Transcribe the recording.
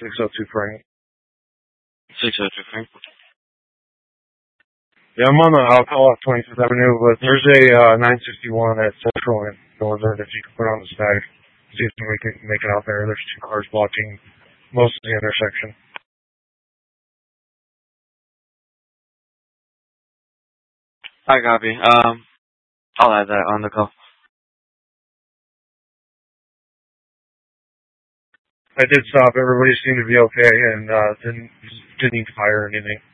602 Frank. 602 Frank. Yeah, I'm on the Alcoa 25th Avenue, but there's a 961 at Central and Northern if you can put on the stag. See if we can make it out there. There's 2 cars blocking most of the intersection. I copy. I'll add that on the call. I did stop. Everybody seemed to be okay and didn't need fire or anything.